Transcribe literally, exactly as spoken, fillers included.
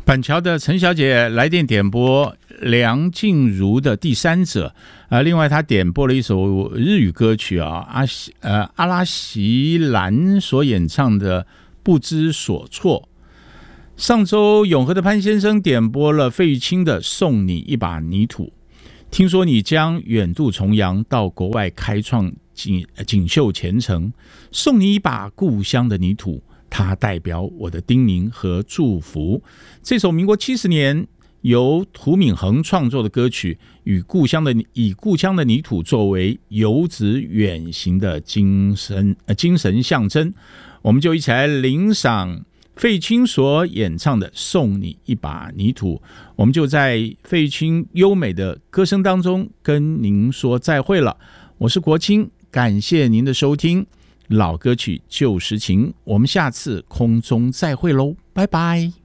板桥的陈小姐来电点播梁静茹的第三者，呃，另外她点播了一首日语歌曲啊，阿呃阿拉席兰所演唱的不知所措。上周永和的潘先生点播了费玉清的送你一把泥土，听说你将远渡重洋到国外开创锦锦绣前程，送你一把故乡的泥土，它代表我的叮咛和祝福。这首民国七十年由涂敏恒创作的歌曲，与故乡的以故乡的泥土作为游子远行的精神、呃、精神象征，我们就一起来领赏费玉清所演唱的《送你一把泥土》。我们就在费玉清优美的歌声当中跟您说再会了。我是国清，感谢您的收听。老歌曲旧时情，我们下次空中再会喽，拜拜。